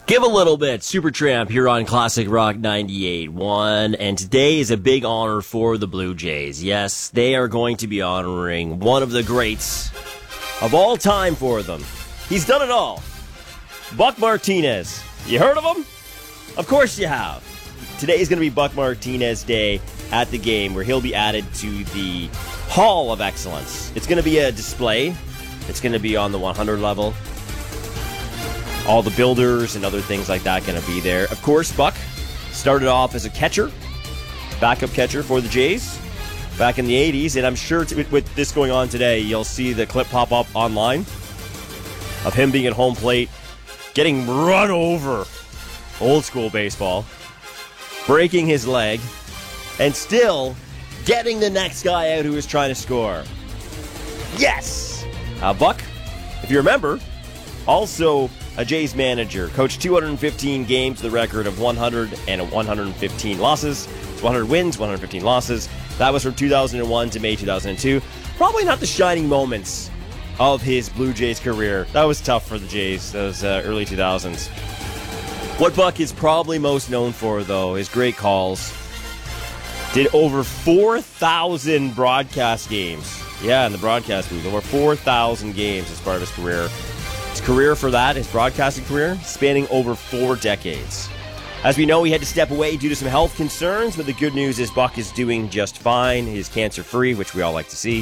Give a little bit. Supertramp here on Classic Rock 98.1. And today is a big honor for the Blue Jays. Yes, they are going to be honoring one of the greats of all time for them. He's done it all. Buck Martinez. You heard of him? Of course you have. Today is going to be Buck Martinez Day at the game, where he'll be added to the Hall of Excellence. It's going to be a display. It's going to be on the 100 level. All the builders and other things like that going to be there. Of course, Buck started off as a catcher, backup catcher for the Jays back in the 80s. And I'm sure with this going on today, you'll see the clip pop up online of him being at home plate, getting run over, old school baseball, breaking his leg, and still getting the next guy out who was trying to score. Yes! Buck, if you remember, also a Jays manager, coached 215 games, the record of 100 and 115 losses. 100 wins, 115 losses. That was from 2001 to May 2002. Probably not the shining moments of his Blue Jays career. That was tough for the Jays, those early 2000s. What Buck is probably most known for, though, is great calls. Did over 4,000 broadcast games. Yeah, in the broadcast booth. Over 4,000 games as part of his career. His career for that, his broadcasting career, spanning over 4 decades. As we know, he had to step away due to some health concerns, but the good news is Buck is doing just fine. He's cancer-free, which we all like to see.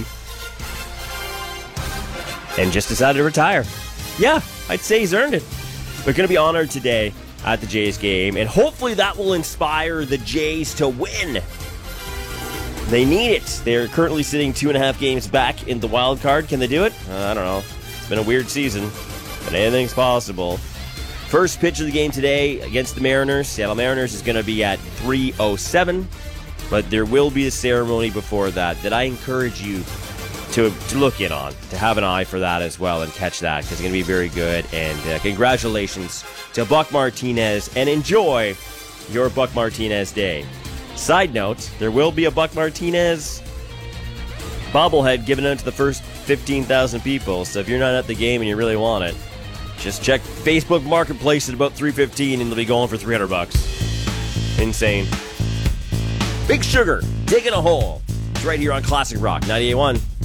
And just decided to retire. Yeah, I'd say he's earned it. We're going to be honored today at the Jays game, and hopefully that will inspire the Jays to win. They need it. They're currently sitting 2.5 games back in the wild card. Can they do it? I don't know. It's been a weird season, but anything's possible. First pitch of the game today against the Mariners. Seattle Mariners is going to be at 3:07, but there will be a ceremony before that I encourage you to look in on, to have an eye for that as well and catch that, because it's going to be very good. And congratulations to Buck Martinez, and enjoy your Buck Martinez Day. Side note, there will be a Buck Martinez bobblehead given out to the first 15,000 people, so if you're not at the game and you really want it, just check Facebook Marketplace at about 3:15 and they'll be going for $300. Insane. Big Sugar, digging a hole. It's right here on Classic Rock 98.1.